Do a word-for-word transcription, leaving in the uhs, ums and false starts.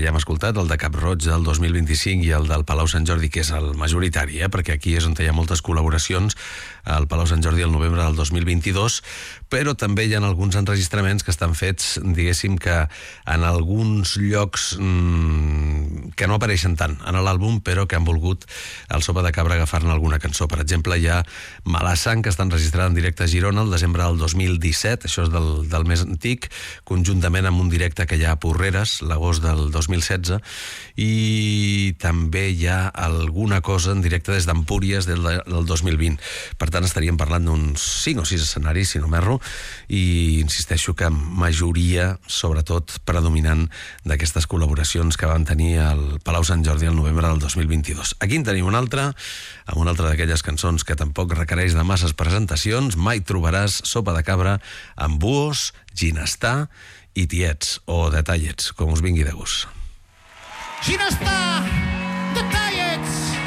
ja hem escoltat, el de Cap Roig del dos mil vint-i-cinc i el del Palau Sant Jordi, que és el majoritari, eh? perquè aquí és on hi ha moltes col·laboracions, al Palau Sant Jordi el novembre del dos mil vint-i-dos, però també hi ha alguns enregistraments que estan fets, diguéssim que en alguns llocs mmm, que no apareixen tant en l'àlbum, però que han volgut el Sopa de Cabra agafar-ne alguna cançó. Per exemple, hi ha Malassang, que està enregistrada en directe a Girona el desembre del dos mil disset, això és del, del més antic, conjuntament amb un directe que hi ha a Porreres, l'agost del dos mil setze, i també hi ha alguna cosa en directe des d'Empúries del, del dos mil vint. Per tant, estaríem parlant d'uns cinc o sis escenaris, si no m'erro, i insisteixo que majoria, sobretot, predominant d'aquestes col·laboracions que van tenir al Palau Sant Jordi el novembre del dos mil vint-i-dos. Aquí en tenim una altra, amb una altra d'aquelles cançons que tampoc requereix de masses presentacions. Mai trobaràs Sopa de Cabra amb Buos, Ginestar i Tiets, o Detallets, com us vingui de gust. Ginestar!